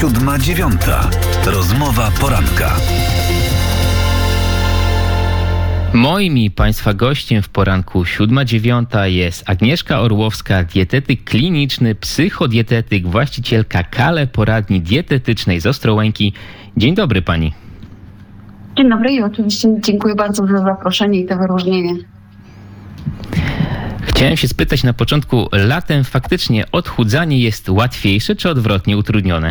7:09. Rozmowa poranka. Moim i Państwa gościem w poranku 7:09 jest Agnieszka Orłowska, dietetyk kliniczny, psychodietetyk, właścicielka Kale Poradni Dietetycznej z Ostrołęki. Dzień dobry Pani. Dzień dobry i oczywiście dziękuję bardzo za zaproszenie i to wyróżnienie. Chciałem się spytać na początku, latem faktycznie odchudzanie jest łatwiejsze czy odwrotnie utrudnione?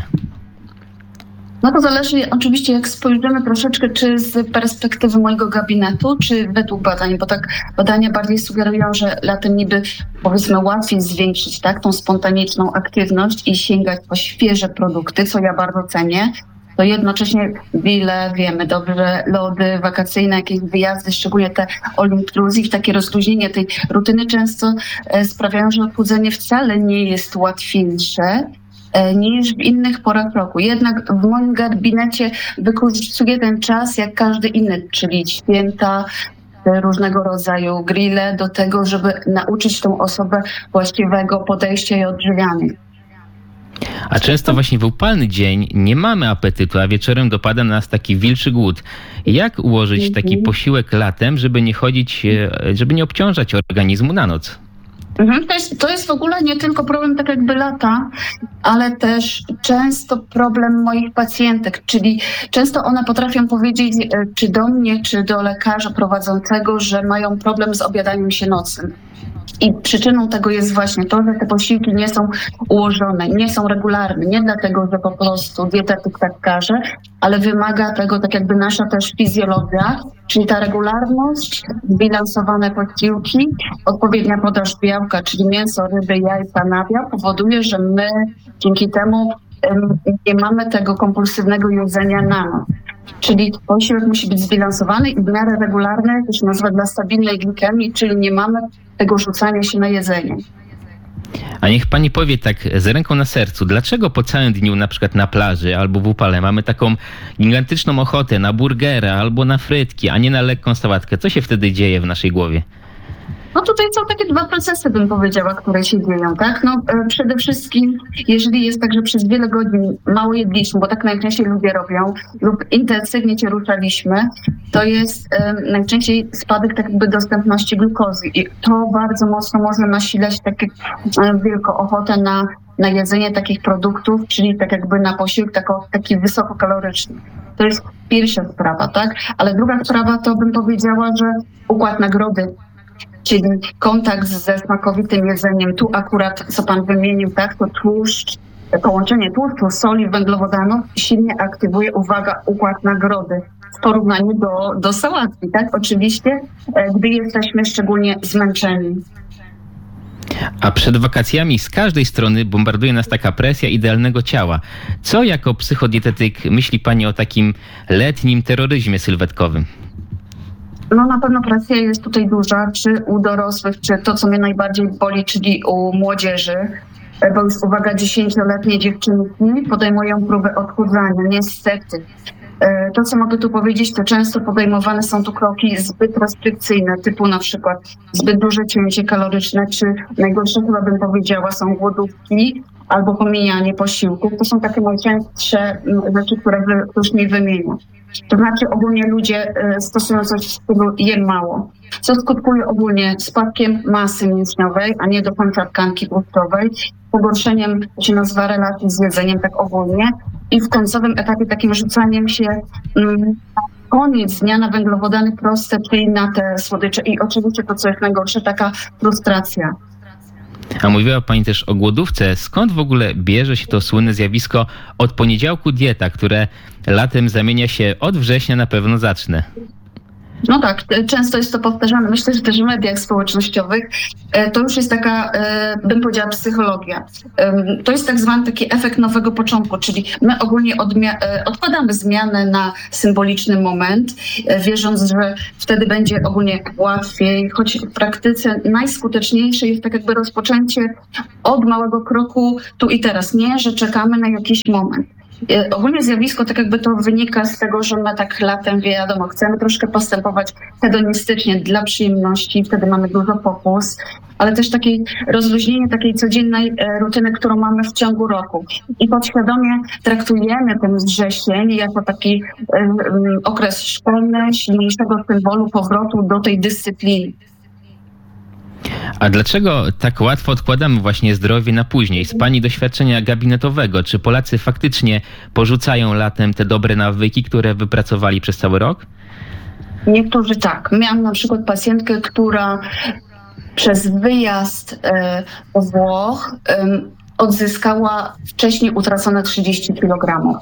No to zależy oczywiście, jak spojrzymy troszeczkę, czy z perspektywy mojego gabinetu, czy według badań, bo tak badania bardziej sugerują, że latem niby powiedzmy łatwiej zwiększyć tą spontaniczną aktywność i sięgać po świeże produkty, co ja bardzo cenię. To jednocześnie wiele wiemy dobrze, lody wakacyjne, jakieś wyjazdy, szczególnie te all inclusive, takie rozluźnienie tej rutyny często sprawiają, że odchudzenie wcale nie jest łatwiejsze niż w innych porach roku. Jednak w moim gabinecie wykorzystuję ten czas jak każdy inny, czyli święta, różnego rodzaju grille do tego, żeby nauczyć tą osobę właściwego podejścia i odżywiania. A często właśnie w upalny dzień nie mamy apetytu, a wieczorem dopada nas taki wilczy głód. Jak ułożyć taki posiłek latem, żeby nie chodzić, żeby nie obciążać organizmu na noc? To jest w ogóle nie tylko problem tak jakby lata, ale też często problem moich pacjentek, czyli często one potrafią powiedzieć czy do mnie, czy do lekarza prowadzącego, że mają problem z obiadaniem się nocnym. I przyczyną tego jest właśnie to, że te posiłki nie są ułożone, nie są regularne. Nie dlatego, że po prostu dietetyk tak każe, ale wymaga tego tak jakby nasza też fizjologia, czyli ta regularność, zbilansowane posiłki, odpowiednia podaż białka, czyli mięso, ryby, jajka, nabiał, powoduje, że my dzięki temu nie mamy tego kompulsywnego jedzenia na noc. Czyli posiłek musi być zbilansowany i w miarę regularny, to się nazywa dla stabilnej glikemii, czyli nie mamy tego rzucania się na jedzenie. A niech Pani powie tak z ręką na sercu, dlaczego po całym dniu, na przykład na plaży albo w upale, mamy taką gigantyczną ochotę na burgera albo na frytki, a nie na lekką sałatkę? Co się wtedy dzieje w naszej głowie? No tutaj są takie dwa procesy, bym powiedziała, które się dzieją, tak? Przede wszystkim, jeżeli jest tak, że przez wiele godzin mało jedliśmy, bo tak najczęściej ludzie robią, lub intensywnie się ruszaliśmy, to jest najczęściej spadek tak jakby dostępności glukozy i to bardzo mocno może nasilać wielką ochotę na jedzenie takich produktów, czyli tak jakby na posiłek taki wysokokaloryczny. To jest pierwsza sprawa, tak? Ale druga sprawa to bym powiedziała, że układ nagrody, czyli kontakt ze smakowitym jedzeniem. Tu akurat, co Pan wymienił, tak, to tłuszcz, połączenie tłuszczu, soli, węglowodanów silnie aktywuje, uwaga, układ nagrody w porównaniu do sałatki, tak? Oczywiście, gdy jesteśmy szczególnie zmęczeni. A przed wakacjami z każdej strony bombarduje nas taka presja idealnego ciała. Co jako psychodietetyk myśli Pani o takim letnim terroryzmie sylwetkowym? No na pewno presja jest tutaj duża, czy u dorosłych, czy to, co mnie najbardziej boli, czyli u młodzieży, bo już uwaga, 10-letnie dziewczynki podejmują próby odchudzania, niestety. To, co mogę tu powiedzieć, to często podejmowane są tu kroki zbyt restrykcyjne, typu na przykład zbyt duże cięcie kaloryczne, czy najgorsze chyba bym powiedziała są głodówki albo pomijanie posiłków. To są takie najczęstsze rzeczy, które ktoś mi wymienia. To znaczy ogólnie ludzie stosują coś w stylu jem mało, co skutkuje ogólnie spadkiem masy mięśniowej, a nie do końca tkanki tłuszczowej, pogorszeniem, to się nazywa relacji z jedzeniem tak ogólnie i w końcowym etapie takim rzucaniem się koniec dnia na węglowodany proste, czyli na te słodycze i oczywiście to, co jest najgorsze, taka frustracja. A mówiła Pani też o głodówce. Skąd w ogóle bierze się to słynne zjawisko od poniedziałku dieta, które latem zamienia się od września na pewno zacznę? No tak, często jest to powtarzane, myślę, że też w mediach społecznościowych. To już jest taka, bym powiedziała, psychologia. To jest tak zwany taki efekt nowego początku, czyli my ogólnie odkładamy zmianę na symboliczny moment, wierząc, że wtedy będzie ogólnie łatwiej, choć w praktyce najskuteczniejsze jest tak jakby rozpoczęcie od małego kroku tu i teraz, nie, że czekamy na jakiś moment. Ogólnie zjawisko tak jakby to wynika z tego, że my tak latem, wiadomo, chcemy troszkę postępować hedonistycznie dla przyjemności, wtedy mamy dużo pokus ale też takiej rozluźnienie takiej codziennej rutyny, którą mamy w ciągu roku. I podświadomie traktujemy ten wrzesień jako taki okres szkolny, silniejszego symbolu powrotu do tej dyscypliny. A dlaczego tak łatwo odkładamy właśnie zdrowie na później? Z Pani doświadczenia gabinetowego, czy Polacy faktycznie porzucają latem te dobre nawyki, które wypracowali przez cały rok? Niektórzy tak. Miałam na przykład pacjentkę, która przez wyjazd do Włoch odzyskała wcześniej utracone 30 kg.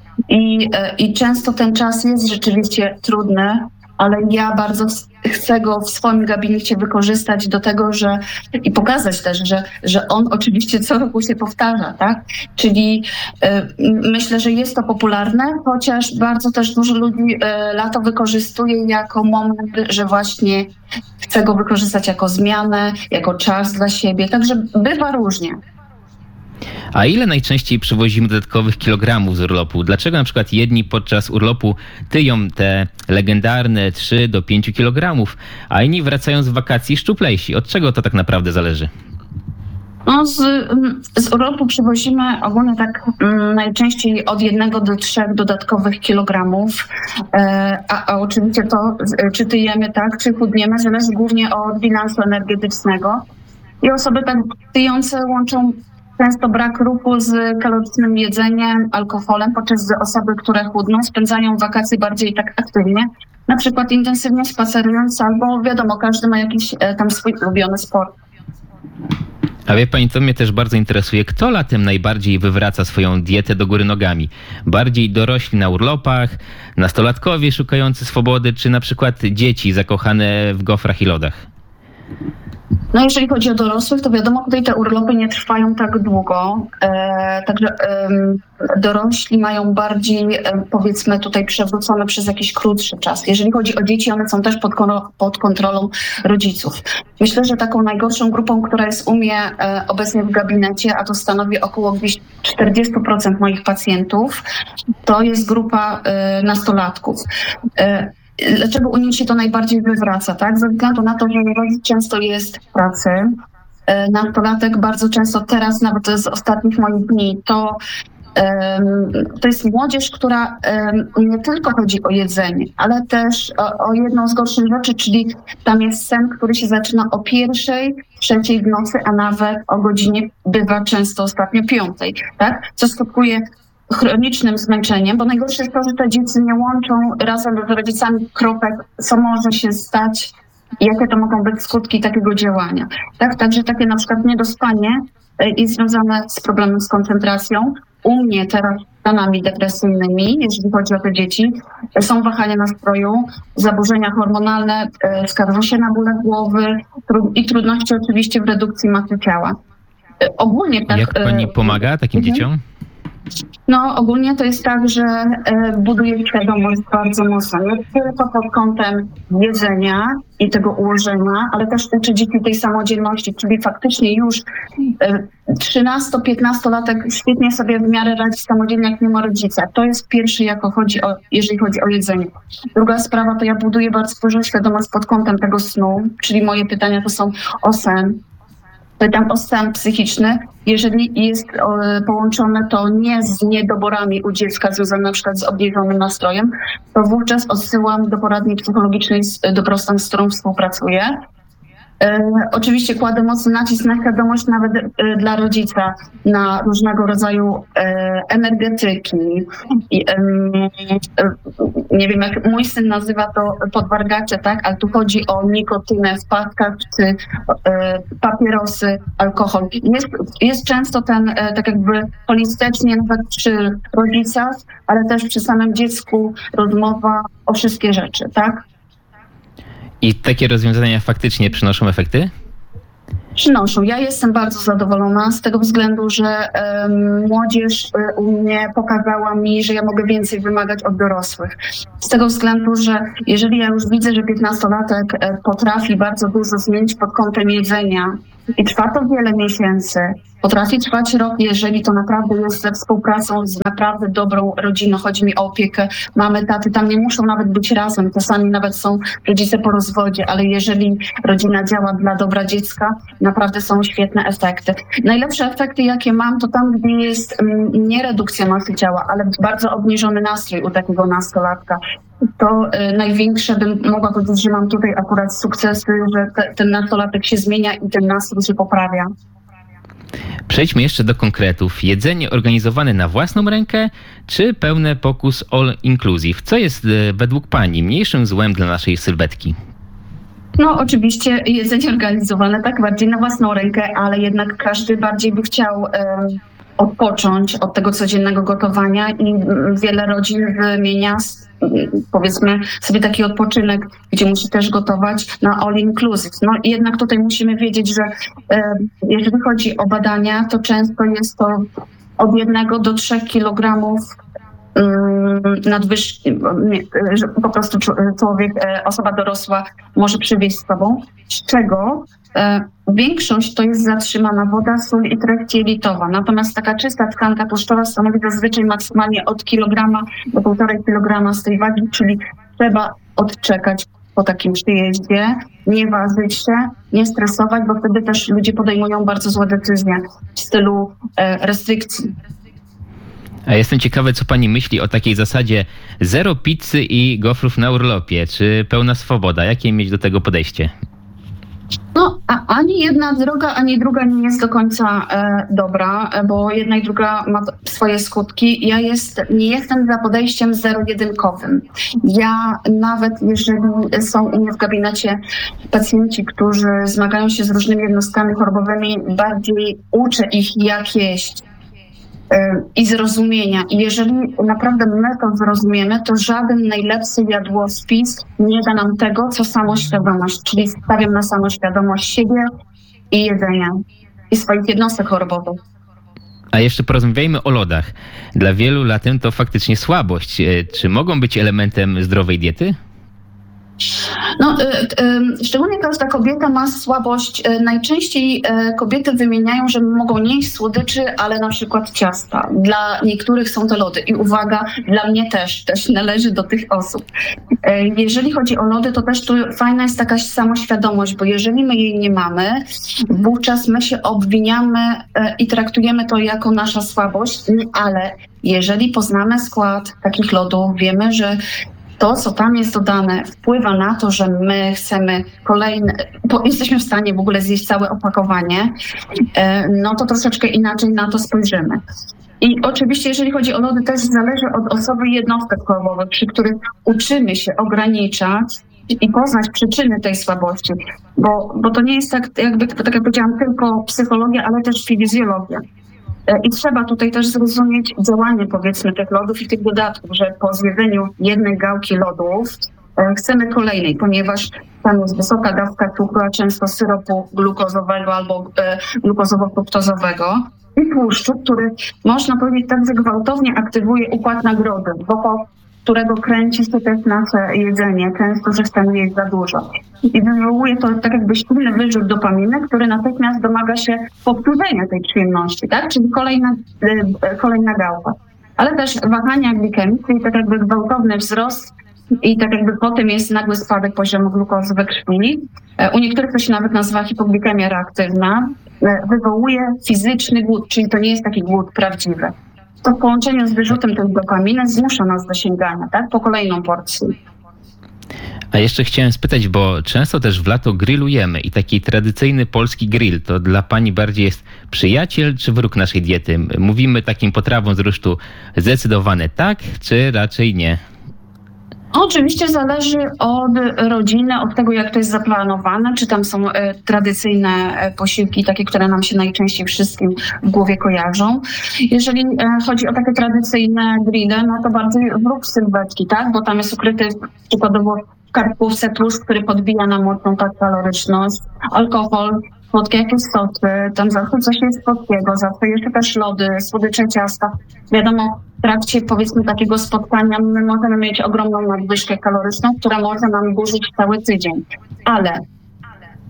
I często ten czas jest rzeczywiście trudny, ale ja bardzo chcę go w swoim gabinecie wykorzystać do tego, i pokazać też, że on oczywiście co roku się powtarza, tak? Czyli myślę, że jest to popularne, chociaż bardzo też dużo ludzi lato wykorzystuje jako moment, że właśnie chce go wykorzystać jako zmianę, jako czas dla siebie, także bywa różnie. A ile najczęściej przywozimy dodatkowych kilogramów z urlopu? Dlaczego na przykład jedni podczas urlopu tyją te legendarne 3 do 5 kilogramów, a inni wracają z wakacji szczuplejsi? Od czego to tak naprawdę zależy? No, z urlopu przywozimy ogólnie tak najczęściej od 1 do 3 dodatkowych kilogramów, a oczywiście to, czy tyjemy tak, czy chudniemy, zależy głównie od bilansu energetycznego. I osoby tak tyjące łączą często brak ruchu z kalorycznym jedzeniem, alkoholem, podczas gdy osoby, które chudną, spędzają wakacje bardziej tak aktywnie, na przykład intensywnie spacerując, albo wiadomo, każdy ma jakiś tam swój ulubiony sport. A wie Pani, to mnie też bardzo interesuje. Kto latem najbardziej wywraca swoją dietę do góry nogami? Bardziej dorośli na urlopach, nastolatkowie szukający swobody, czy na przykład dzieci zakochane w gofrach i lodach? No jeżeli chodzi o dorosłych, to wiadomo, tutaj te urlopy nie trwają tak długo, także dorośli mają bardziej, powiedzmy tutaj, przewrócone przez jakiś krótszy czas. Jeżeli chodzi o dzieci, one są też pod kontrolą rodziców. Myślę, że taką najgorszą grupą, która jest u mnie obecnie w gabinecie, a to stanowi około 40% moich pacjentów, to jest grupa nastolatków. Dlaczego u nich się to najbardziej wywraca, tak? Ze względu na to, że rodzic często jest w pracy. Nastolatek bardzo często teraz, nawet z ostatnich moich dni, to jest młodzież, która nie tylko chodzi o jedzenie, ale też o jedną z gorszych rzeczy, czyli tam jest sen, który się zaczyna o 1:00, 3:00 w nocy, a nawet o godzinie bywa często ostatnio 5:00, tak? Co skutkuje chronicznym zmęczeniem, bo najgorsze jest to, że te dzieci nie łączą razem z rodzicami kropek, co może się stać i jakie to mogą być skutki takiego działania. Tak? Także takie na przykład niedospanie jest związane z problemem z koncentracją. U mnie teraz stanami depresyjnymi, jeżeli chodzi o te dzieci, są wahania nastroju, zaburzenia hormonalne, skarżą się na bóle głowy i trudności oczywiście w redukcji masy ciała. Ogólnie tak. Jak Pani pomaga takim dzieciom? No ogólnie to jest tak, że buduje świadomość bardzo mocno, nie tylko pod kątem jedzenia i tego ułożenia, ale też uczy dzieci tej samodzielności, czyli faktycznie już 13-15-latek świetnie sobie w miarę radzi samodzielnie, jak nie ma rodzica. To jest pierwszy, jeżeli chodzi o jedzenie. Druga sprawa, to ja buduję bardzo dużo świadomość pod kątem tego snu, czyli moje pytania to są o sen. Pytam o stan psychiczny, jeżeli jest połączone to nie z niedoborami u dziecka związane na przykład z obniżonym nastrojem, to wówczas odsyłam do poradni psychologicznej Dobrostan, z którą współpracuję. Oczywiście kładę mocny nacisk na świadomość nawet dla rodzica, na różnego rodzaju energetyki. Nie wiem, jak mój syn nazywa to podwargacze, tak? Ale tu chodzi o nikotynę w paskach, czy papierosy, alkohol. Jest często ten, tak jakby holistycznie, nawet przy rodzicach, ale też przy samym dziecku rozmowa o wszystkie rzeczy, tak? I takie rozwiązania faktycznie przynoszą efekty? Przynoszą. Ja jestem bardzo zadowolona z tego względu, że młodzież u mnie pokazała mi, że ja mogę więcej wymagać od dorosłych. Z tego względu, że jeżeli ja już widzę, że 15-latek potrafi bardzo dużo zmienić pod kątem jedzenia i trwa to wiele miesięcy, Potrafi trwać rok, jeżeli to naprawdę jest ze współpracą z naprawdę dobrą rodziną. Chodzi mi o opiekę mamy, taty. Tam nie muszą nawet być razem. Czasami nawet są rodzice po rozwodzie, ale jeżeli rodzina działa dla dobra dziecka, naprawdę są świetne efekty. Najlepsze efekty, jakie mam, to tam, gdzie jest nie redukcja masy ciała, ale bardzo obniżony nastrój u takiego nastolatka. To największe bym mogła powiedzieć, że mam tutaj akurat sukcesy, że ten nastolatek się zmienia i ten nastrój się poprawia. Przejdźmy jeszcze do konkretów. Jedzenie organizowane na własną rękę, czy pełne pokus all inclusive? Co jest według Pani mniejszym złem dla naszej sylwetki? No oczywiście jedzenie organizowane tak bardziej na własną rękę, ale jednak każdy bardziej by chciał odpocząć od tego codziennego gotowania i wiele rodzin wymienia powiedzmy sobie taki odpoczynek, gdzie musi też gotować na all inclusive. No i jednak tutaj musimy wiedzieć, że jeżeli chodzi o badania, to często jest to od 1 do 3 kilogramów nadwyżki, że po prostu człowiek, osoba dorosła może przywieźć z sobą, z czego większość to jest zatrzymana woda, sól i treść jelitowa. Natomiast taka czysta tkanka tłuszczowa stanowi zazwyczaj maksymalnie od kilograma do 1,5 kilograma z tej wagi, czyli trzeba odczekać po takim przyjeździe, nie ważyć się, nie stresować, bo wtedy też ludzie podejmują bardzo złe decyzje w stylu restrykcji. A jestem ciekawy, co Pani myśli o takiej zasadzie zero pizzy i gofrów na urlopie, czy pełna swoboda? Jakie mieć do tego podejście? No, ani jedna droga, ani druga nie jest do końca dobra, bo jedna i druga ma swoje skutki. Nie jestem za podejściem zero-jedynkowym. Ja nawet jeżeli są u mnie w gabinecie pacjenci, którzy zmagają się z różnymi jednostkami chorobowymi, bardziej uczę ich, jak jeść i zrozumienia. I jeżeli naprawdę my to zrozumiemy, to żaden najlepszy jadłospis nie da nam tego, co samoświadomość, czyli stawiam na samoświadomość siebie i jedzenia i swoich jednostek chorobowych. A jeszcze porozmawiajmy o lodach. Dla wielu latem to faktycznie słabość. Czy mogą być elementem zdrowej diety? No, szczególnie każda kobieta ma słabość. Najczęściej kobiety wymieniają, że mogą nie jeść słodyczy, ale na przykład ciasta. Dla niektórych są to lody. I uwaga, dla mnie też należy do tych osób. Jeżeli chodzi o lody, to też tu fajna jest taka samoświadomość, bo jeżeli my jej nie mamy, wówczas my się obwiniamy i traktujemy to jako nasza słabość, ale jeżeli poznamy skład takich lodów, wiemy, że to, co tam jest dodane, wpływa na to, że my chcemy jesteśmy w stanie w ogóle zjeść całe opakowanie, no to troszeczkę inaczej na to spojrzymy. I oczywiście, jeżeli chodzi o lody, też zależy od osoby i jednostek chorobowych, przy których uczymy się ograniczać i poznać przyczyny tej słabości, bo to nie jest tak jak powiedziałam, tylko psychologia, ale też fizjologia. I trzeba tutaj też zrozumieć działanie, powiedzmy, tych lodów i tych dodatków, że po zjedzeniu jednej gałki lodów chcemy kolejnej, ponieważ tam jest wysoka dawka cukru, a często syropu glukozowego albo glukozowo-fruktozowego i tłuszczu, który można powiedzieć tak, że gwałtownie aktywuje układ nagrody, wokół którego kręci się też nasze jedzenie, często, że chcemy jeść za dużo. I wywołuje to tak jakby silny wyrzut dopaminy, który natychmiast domaga się powtórzenia tej przyjemności, tak? Czyli kolejna gałka. Ale też wahania glikemii, czyli tak jakby gwałtowny wzrost i tak jakby potem jest nagły spadek poziomu glukozy we krwi. U niektórych to się nawet nazywa hipoglikemia reaktywna. Wywołuje fizyczny głód, czyli to nie jest taki głód prawdziwy. To w połączeniu z wyrzutem tej dopaminy zmusza nas do sięgania, tak? Po kolejną porcję. A jeszcze chciałem spytać, bo często też w lato grillujemy i taki tradycyjny polski grill to dla Pani bardziej jest przyjaciel czy wróg naszej diety? Mówimy takim potrawom z rusztu zdecydowane tak, czy raczej nie? Oczywiście zależy od rodziny, od tego, jak to jest zaplanowane, czy tam są tradycyjne posiłki, takie, które nam się najczęściej wszystkim w głowie kojarzą. Jeżeli chodzi o takie tradycyjne grille, no to bardziej wróg sylwetki, tak? Bo tam jest ukryty przykładowo w karpówce tłuszcz, który podbija nam mocną tak kaloryczność, alkohol, słodkie jakieś sosy, tam zawsze coś jest słodkiego, zawsze jeszcze też lody, słodycze, ciasta. Wiadomo, w trakcie powiedzmy takiego spotkania my możemy mieć ogromną nadwyżkę kaloryczną, która może nam burzyć cały tydzień. Ale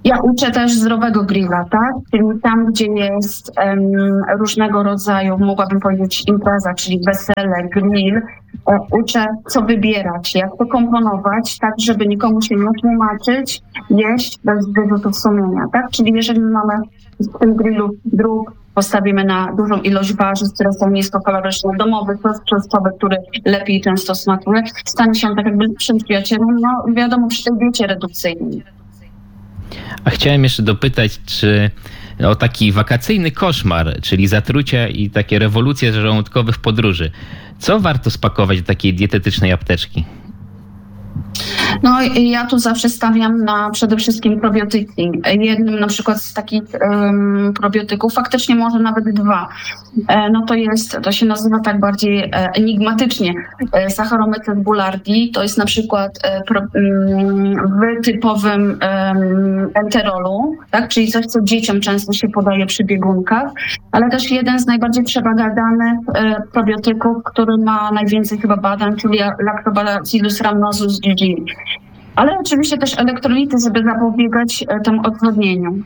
Ja uczę też zdrowego grilla, tak? Czyli tam, gdzie jest różnego rodzaju, mogłabym powiedzieć, impreza, czyli wesele, grill, uczę, co wybierać, jak to komponować, tak, żeby nikomu się nie tłumaczyć, jeść bez wyrzutów sumienia, tak? Czyli jeżeli mamy w tym grillu drób, postawimy na dużą ilość warzyw, które są niskokaloryczne, domowy, sos czosnkowy, który lepiej często smakuje, stanie się tak jakby lepszym przyjacielem, no wiadomo, przy tej diecie redukcyjnej. A chciałem jeszcze dopytać, czy o taki wakacyjny koszmar, czyli zatrucia i takie rewolucje żołądkowe w podróży. Co warto spakować do takiej dietetycznej apteczki? No ja tu zawsze stawiam na przede wszystkim probiotyki. Jednym na przykład z takich probiotyków, faktycznie może nawet dwa, no to się nazywa tak bardziej enigmatycznie Saccharomyces boulardii. To jest na przykład w typowym enterolu, tak? Czyli coś, co dzieciom często się podaje przy biegunkach, ale też jeden z najbardziej przebadanych probiotyków, który ma najwięcej chyba badań, czyli Lactobacillus rhamnosus GG. Ale oczywiście też elektrolity, żeby zapobiegać temu odwodnieniu.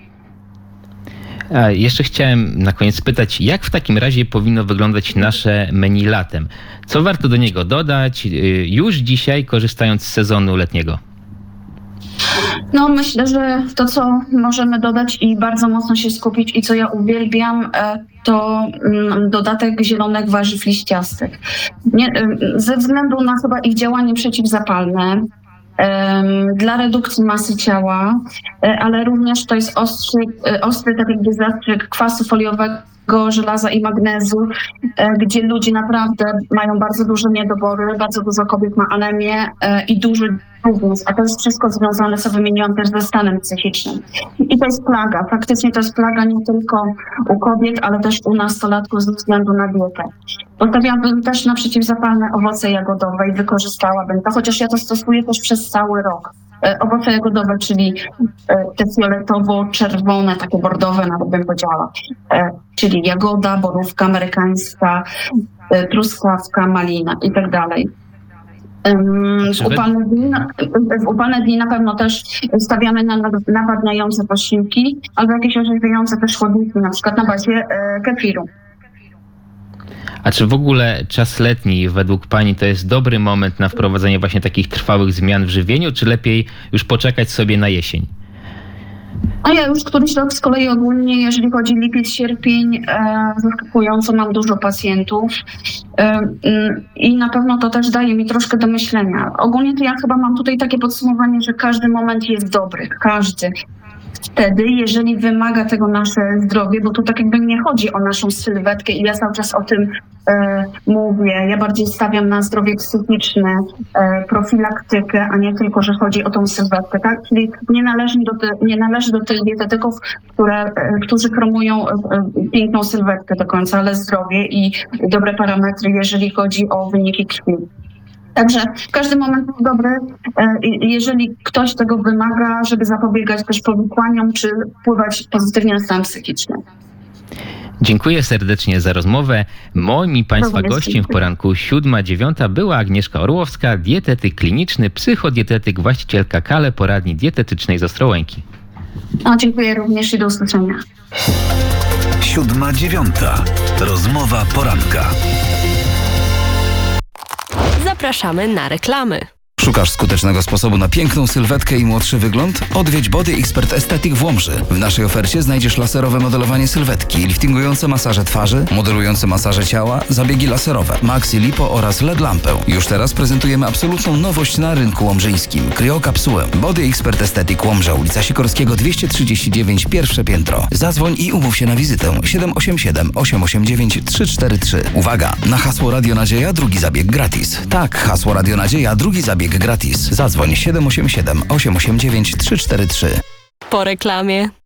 A jeszcze chciałem na koniec spytać, jak w takim razie powinno wyglądać nasze menu latem? Co warto do niego dodać już dzisiaj, korzystając z sezonu letniego? No myślę, że to, co możemy dodać i bardzo mocno się skupić i co ja uwielbiam, to dodatek zielonych warzyw liściastych. Ze względu na chyba ich działanie przeciwzapalne, dla redukcji masy ciała, ale również to jest ostry tak jakby zastrzyk kwasu foliowego, żelaza i magnezu, gdzie ludzie naprawdę mają bardzo duże niedobory, bardzo dużo kobiet ma anemię i duży biznes, a to jest wszystko związane, co wymieniłam, też ze stanem psychicznym. I to jest plaga. Faktycznie to jest plaga nie tylko u kobiet, ale też u nastolatków ze względu na dietę. Postawiłabym też na przeciwzapalne owoce jagodowe i wykorzystałabym to, chociaż ja to stosuję też przez cały rok. Owoce jagodowe, czyli te fioletowo-czerwone, takie bordowe, nawet bym powiedziała, czyli jagoda, borówka amerykańska, truskawka, malina i tak dalej. W upalne dni na pewno też stawiamy na nawadniające posiłki albo jakieś orzeźwiające też chłodniki, na przykład na bazie kefiru. A czy w ogóle czas letni według Pani to jest dobry moment na wprowadzenie właśnie takich trwałych zmian w żywieniu, czy lepiej już poczekać sobie na jesień? A ja już któryś rok z kolei ogólnie, jeżeli chodzi lipiec, sierpień, zaskakująco mam dużo pacjentów i na pewno to też daje mi troszkę do myślenia. Ogólnie to ja chyba mam tutaj takie podsumowanie, że każdy moment jest dobry, każdy. Wtedy, jeżeli wymaga tego nasze zdrowie, bo tu tak jakby nie chodzi o naszą sylwetkę i ja cały czas o tym mówię, ja bardziej stawiam na zdrowie psychiczne, profilaktykę, a nie tylko, że chodzi o tą sylwetkę, tak? Czyli nie należy do tych dietetyków, którzy promują piękną sylwetkę do końca, ale zdrowie i dobre parametry, jeżeli chodzi o wyniki krwi. Także każdy moment jest dobry, jeżeli ktoś tego wymaga, żeby zapobiegać też powikłaniom, czy wpływać pozytywnie na stan psychiczny. Dziękuję serdecznie za rozmowę. Moim i Państwa gościem w poranku 7-9 była Agnieszka Orłowska, dietetyk kliniczny, psychodietetyk, właścicielka Kale Poradni Dietetycznej z Ostrołęki. Dziękuję również i do usłyszenia. 7-9. Rozmowa poranka. Zapraszamy na reklamy. Szukasz skutecznego sposobu na piękną sylwetkę i młodszy wygląd? Odwiedź Body Expert Aesthetic w Łomży. W naszej ofercie znajdziesz laserowe modelowanie sylwetki, liftingujące masaże twarzy, modelujące masaże ciała, zabiegi laserowe, maxi lipo oraz LED lampę. Już teraz prezentujemy absolutną nowość na rynku łomżyńskim. Kryokapsułę. Body Expert Aesthetic Łomża, ulica Sikorskiego 239, pierwsze piętro. Zadzwoń i umów się na wizytę 787 889 343. Uwaga! Na hasło Radio Nadzieja drugi zabieg gratis. Tak, hasło Radio Nadzieja drugi zabieg gratis. Zadzwoń 787 889 343. Po reklamie.